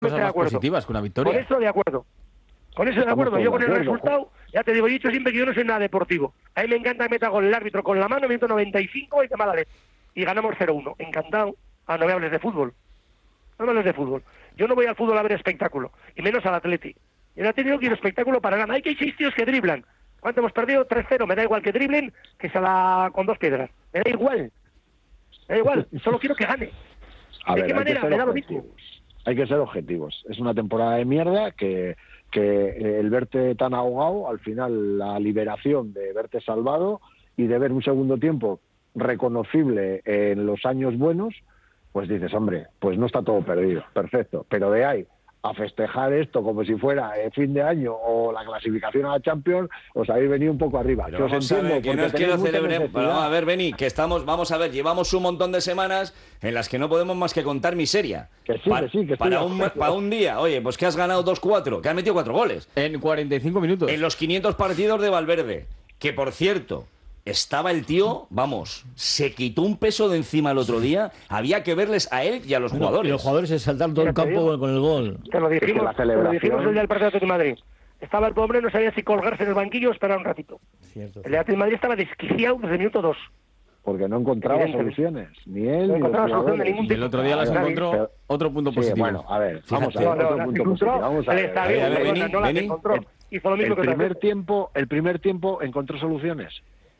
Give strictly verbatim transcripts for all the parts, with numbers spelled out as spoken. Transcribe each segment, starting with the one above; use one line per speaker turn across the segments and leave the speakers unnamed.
cosas más positivas que una victoria.
Con eso de acuerdo. Con eso de acuerdo. Yo con el resultado, ya te digo, he dicho siempre que yo no soy nada deportivo. A mí me encanta que meta gol el árbitro con la mano, minuto noventa y cinco y que mala leche. Y ganamos cero uno. Encantado. Ah, no me hables de fútbol. No me hables de fútbol. Yo no voy al fútbol a ver espectáculo. Y menos al Atleti. El Atleti no quiero espectáculo para nada. Hay que hay seis tíos que driblan. ¿Cuánto hemos perdido? tres cero. Me da igual que driblen que se la con dos piedras. Me da igual. Me da igual. Solo quiero que gane.
A
¿De
ver,
qué manera? Me da lo mismo.
Hay que ser objetivos. Es una temporada de mierda que, que el verte tan ahogado, al final la liberación de verte salvado y de ver un segundo tiempo reconocible en los años buenos, pues dices, hombre, pues no está todo perdido, perfecto. Pero de ahí a festejar esto como si fuera el fin de año o la clasificación a la Champions, os habéis venido un poco arriba.
Pero vamos a ver, que no es que lo celebremos, pero vamos a ver, Beni, que estamos, vamos a ver, llevamos un montón de semanas en las que no podemos más que contar miseria.
Que sí,
pa
que sí, que
para, un, para un día, oye, pues que has ganado dos cuatro, que has metido cuatro goles.
En cuarenta y cinco minutos.
En los quinientos partidos de Valverde, que por cierto... Estaba el tío, vamos, se quitó un peso de encima el otro día. Había que verles a él y a los
bueno,
jugadores.
Y los jugadores se saltaron todo el campo con el gol.
Te lo dijimos,
la
te lo dijimos el día del partido de Madrid. Estaba el pobre, no sabía si colgarse en el banquillo o esperar un ratito.
Cierto,
el Atlético de Madrid estaba desquiciado desde el minuto dos.
Porque no encontraba soluciones, ni él
no
ni
encontraba
los
solución de
jugadores.
ningún
Y
tipo.
el otro día las
Nadie.
encontró
Pero,
otro punto
sí,
positivo.
bueno, a ver, vamos
Fíjate.
a ver,
No,
otro
no,
punto
encontró,
positivo. Vamos a
él
ver.
está
A ver,
bien,
a ver,
perdona,
Beni,
no las
Beni,
encontró.
el-
Hizo lo mismo
El
que otras
primer
veces.
tiempo, el primer tiempo encontró soluciones.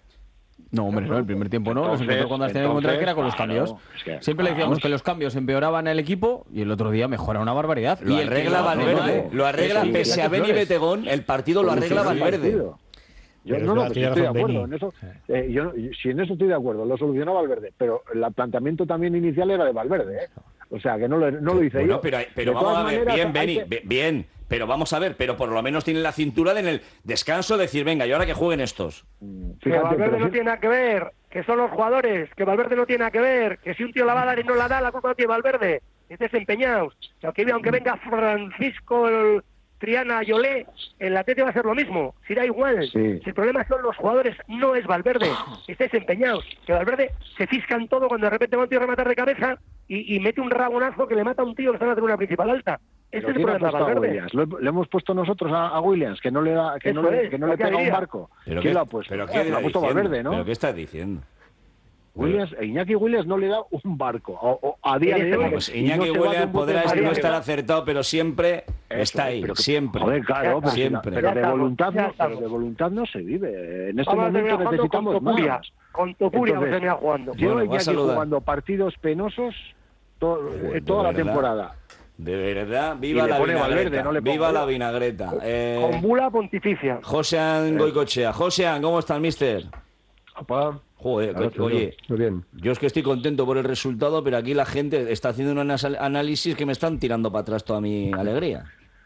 No, hombre, no, el primer tiempo no, los
Entonces,
encontró cuando las tenía que encontrar, que era con los
claro,
cambios.
es que,
Siempre le decíamos
vamos.
que los cambios empeoraban al equipo y el otro día mejora una barbaridad.
Lo
y el que
arregla
lo hace
Valverde,
mal,
lo arregla
es
pese a Beni
Flores.
Betegón, el partido lo arregla Valverde.
Yo,
Pero es
no, no,
verdad,
pues
tiene
estoy de
razón
acuerdo
Beni.
en eso. Eh, yo, no- si en eso estoy de acuerdo, lo solucionó Valverde, pero el planteamiento también inicial era de Valverde, ¿eh? O sea, que no lo, no lo hice
Bueno,
yo.
pero, pero
De
vamos
todas
a ver,
maneras,
bien,
hay
Beni,
que-
be- bien, pero vamos a ver, pero por lo menos tiene la cintura de en el descanso decir, venga, y ahora que jueguen estos.
Que
Fíjate,
Valverde
pero
no
sí-
tiene nada que ver, que son los jugadores, que Valverde no tiene nada que ver, que si un tío la va a dar y no la da, la culpa no tiene Valverde. Estés empeñados. Aunque, aunque venga Francisco, el Triana, Yolé, el Atlético va a ser lo mismo. Si da igual.
Sí.
Si el problema son los jugadores, no es Valverde. Estés empeñados. Que Valverde se fiscan todo cuando de repente va un tío a rematar de cabeza y, y mete un rabonazo que le mata a un tío que está en la tribuna principal alta. Ese
Pero
es el
¿quién ha
problema de
puesto a
Valverde.
Williams? ¿Lo he- le hemos puesto nosotros a, a Williams, que no le da, que no
Eso
le,
es,
que no
lo
le
que
pega un
diría.
barco.
¿Pero
¿Quién
qué,
lo ha puesto?
¿Pero qué
lo ha
está
puesto
diciendo?
Valverde, ¿no?
¿Pero qué estás diciendo?
Williams, Iñaki Williams no le da un barco. O, o a día de hoy.
Bueno, pues
y
Iñaki
no se va de
Williams
un bote
podrá
de
no
María.
estar acertado, pero siempre
Eso,
está ahí,
pero que-
siempre.
Joder, claro, pero, si la-
siempre.
pero
Ya
de
estamos,
voluntad
ya
no, pero
estamos.
de voluntad no se vive. En este
Vamos a
momento
terminar jugando
necesitamos
con Topuria.
más.
Con Topuria vamos a
Entonces,
terminar jugando.
Yo
Bueno, voy a
Iñaki
saludar.
jugando partidos penosos to-
Joder, de
toda la
verdad.
temporada.
De verdad, viva
Y le
la
pone
vinagreta.
Valverde, no le pongo
viva
yo.
la vinagreta. Eh,
Con bula pontificia.
Josean Goicochea. Josean, ¿cómo está el mister?
Papá,
Joder,
claro,
co- oye,
muy bien.
yo es que estoy contento por el resultado, pero aquí la gente está haciendo un anas- análisis que me están tirando para atrás toda mi alegría.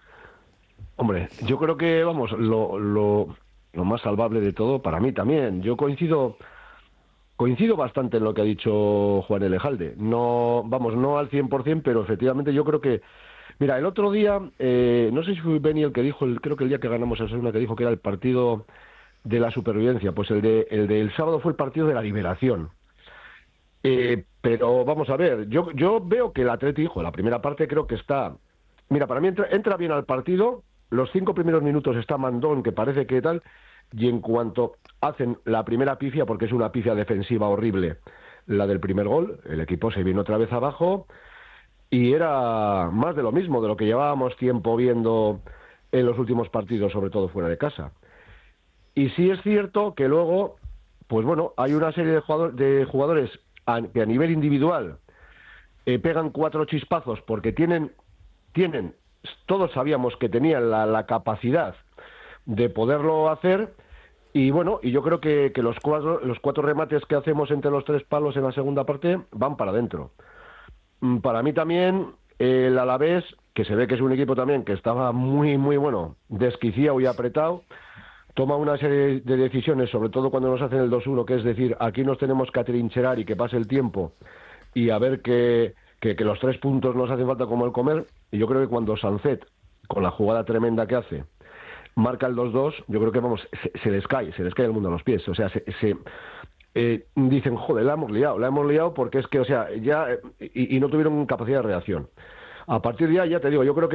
Hombre, yo creo que, vamos, lo, lo, lo más salvable de todo, para mí también. Yo coincido coincido bastante en lo que ha dicho Juan Elejalde. No, vamos, no al cien por ciento, pero efectivamente yo creo que... Mira, el otro día, eh, no sé si fue Beni el que dijo, el, creo que el día que ganamos a Osasuna, que dijo que era el partido de la supervivencia. Pues el de el del sábado fue el partido de la liberación. Eh, pero vamos a ver, yo yo veo que el Atleti, hijo, la primera parte creo que está... Mira, para mí entra, entra bien al partido, los cinco primeros minutos está Mandón, que parece que tal, y en cuanto hacen la primera pifia, porque es una pifia defensiva horrible, la del primer gol, el equipo se viene otra vez abajo, y era más de lo mismo, de lo que llevábamos tiempo viendo en los últimos partidos, sobre todo fuera de casa. Y sí es cierto que luego, pues bueno, hay una serie de jugadores, de jugadores a, que a nivel individual eh, pegan cuatro chispazos porque tienen, tienen, todos sabíamos que tenían la, la capacidad de poderlo hacer, y bueno, y yo creo que, que los cuatro, los cuatro remates que hacemos entre los tres palos en la segunda parte van para adentro. Mm, Para mí también el Alavés, que se ve que es un equipo también que estaba muy, muy bueno, desquiciado y apretado, toma una serie de decisiones, sobre todo cuando nos hacen el dos uno, que es decir, aquí nos tenemos que atrincherar y que pase el tiempo y a ver que, que, que los tres puntos nos hacen falta como el comer. Y yo creo que cuando Sancet, con la jugada tremenda que hace, marca el dos dos, yo creo que vamos, se, se les cae, se les cae el mundo a los pies. O sea, se, se eh, dicen, joder, la hemos liado, la hemos liado porque es que, o sea, ya, eh, y, y no tuvieron capacidad de reacción. A partir de ahí, ya te digo, yo creo que